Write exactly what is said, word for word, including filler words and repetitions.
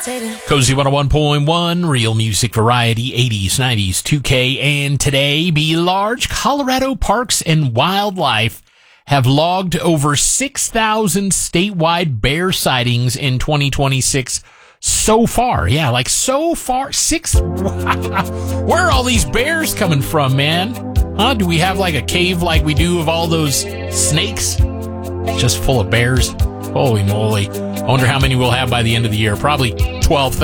Cozy one oh one point one, real music variety, eighties, nineties, two K, and today, be large. Colorado Parks and Wildlife have logged over six thousand statewide bear sightings in twenty twenty-six so far. Yeah, like so far, six. Where are all these bears coming from, man? Huh? Do we have like a cave like we do of all those snakes? Just full of bears. Holy moly. I wonder how many we'll have by the end of the year. Probably twelve thousand.